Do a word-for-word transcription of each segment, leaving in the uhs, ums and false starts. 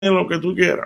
lo que tú quieras.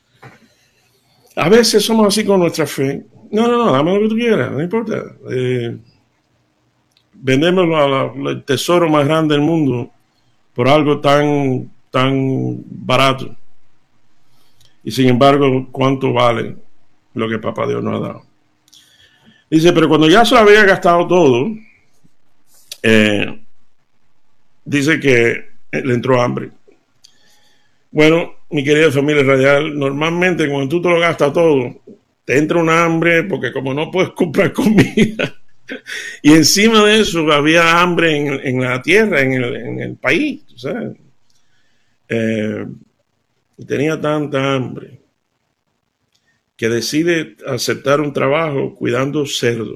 A veces somos así con nuestra fe. No, no, no, dame lo que tú quieras, no importa. Eh, vendemos la, la, el tesoro más grande del mundo por algo tan, tan barato. Y sin embargo, ¿cuánto vale lo que Papá Dios nos ha dado? Dice, pero cuando ya se lo había gastado todo, eh, dice que le entró hambre. Bueno, mi querida familia radial, normalmente cuando tú te lo gastas todo, te entra un hambre porque como no puedes comprar comida, y encima de eso había hambre en, en la tierra, en el, en el país, ¿sabes? Eh, y tenía tanta hambre que decide aceptar un trabajo cuidando cerdos.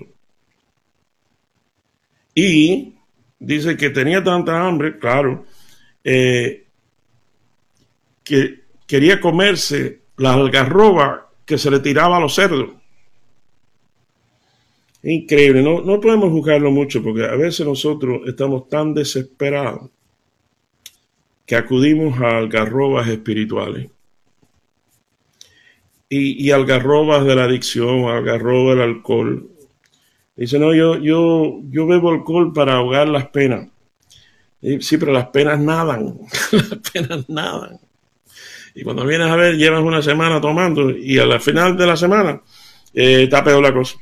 Y dice que tenía tanta hambre, claro, eh, que quería comerse la algarroba que se le tiraba a los cerdos. Increíble, no, no podemos juzgarlo mucho porque a veces nosotros estamos tan desesperados que acudimos a algarrobas espirituales. Y, y algarrobas de la adicción, algarrobas del alcohol. Dice, no, yo, yo, yo bebo alcohol para ahogar las penas. Y, sí, pero las penas nadan, las penas nadan. Y cuando vienes a ver, llevas una semana tomando y a la final de la semana eh, está peor la cosa.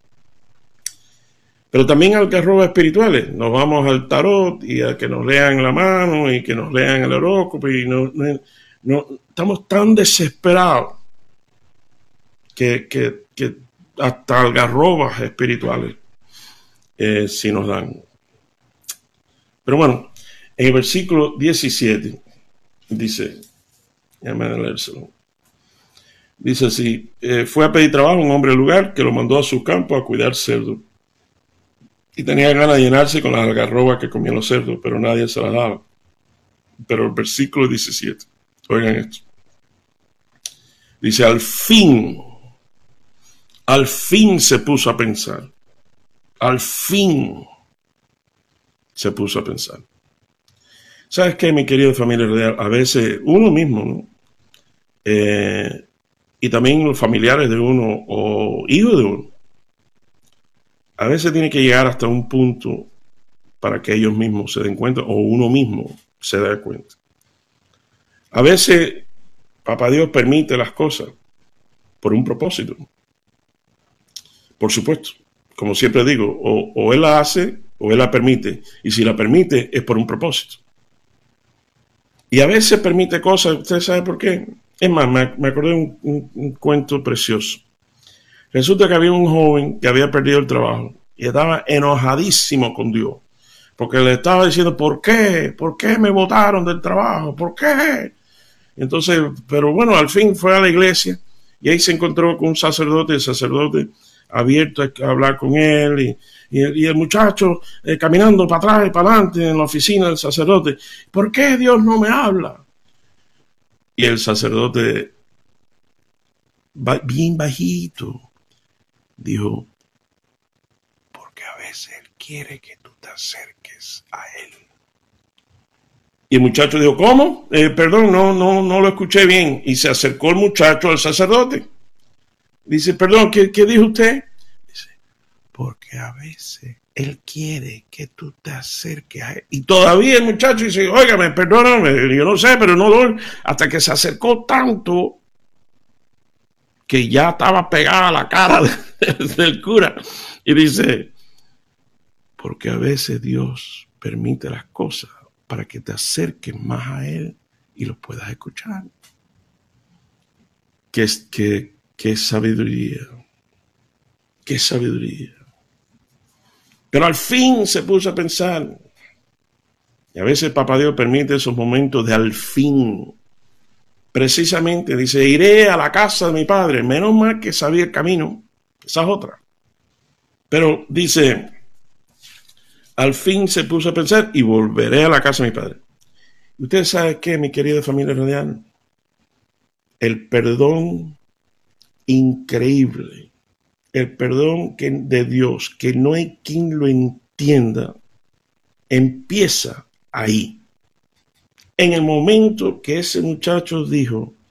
Pero también algarrobas espirituales. Nos vamos al tarot y a que nos lean la mano y que nos lean el horóscopo. Y no, no, no, estamos tan desesperados que, que, que hasta algarrobas espirituales eh, sí nos dan. Pero bueno, en el versículo diecisiete dice, déjame leérselo. Dice así, eh, fue a pedir trabajo un hombre al lugar que lo mandó a su campo a cuidar cerdos. Y tenía ganas de llenarse con las algarrobas que comían los cerdos, pero nadie se las daba. Pero el versículo diecisiete, oigan esto. Dice, al fin, al fin se puso a pensar. Al fin se puso a pensar. ¿Sabes qué, mi querida familia real? A veces uno mismo, ¿no? Eh, y también los familiares de uno o hijos de uno, a veces tiene que llegar hasta un punto para que ellos mismos se den cuenta o uno mismo se dé cuenta. A veces Papá Dios permite las cosas por un propósito. Por supuesto, como siempre digo, o, o Él la hace o Él la permite. Y si la permite es por un propósito. Y a veces permite cosas, ¿usted sabe por qué? Es más, me, me acordé de un, un, un cuento precioso. Resulta que había un joven que había perdido el trabajo y estaba enojadísimo con Dios. Porque le estaba diciendo, ¿por qué? ¿Por qué me botaron del trabajo? ¿Por qué? Entonces, pero bueno, al fin fue a la iglesia y ahí se encontró con un sacerdote, el sacerdote abierto a hablar con él y, y, y el muchacho eh, caminando para atrás y para adelante en la oficina del sacerdote. ¿Por qué Dios no me habla? Y el sacerdote, bien bajito, dijo, porque a veces Él quiere que tú te acerques a Él. Y el muchacho dijo, ¿cómo? Eh, perdón, no, no, no lo escuché bien. Y se acercó el muchacho al sacerdote. Dice, perdón, ¿qué, qué dijo usted? Dice, porque a veces Él quiere que tú te acerques a Él. Y todavía el muchacho dice, óigame, perdóname, yo no sé, pero no lo... Hasta que se acercó tanto que ya estaba pegada a la cara del cura. Y dice, porque a veces Dios permite las cosas para que te acerques más a Él y lo puedas escuchar. Qué, qué, qué sabiduría, qué sabiduría. Pero al fin se puso a pensar. Y a veces Papá Dios permite esos momentos de al fin. Precisamente dice, iré a la casa de mi padre. Menos mal que sabía el camino. Esa es otra. Pero dice, al fin se puso a pensar y volveré a la casa de mi padre. ¿Usted sabe qué, mi querida familia radial? El perdón increíble, el perdón que, de Dios, que no hay quien lo entienda, empieza ahí. En el momento que ese muchacho dijo,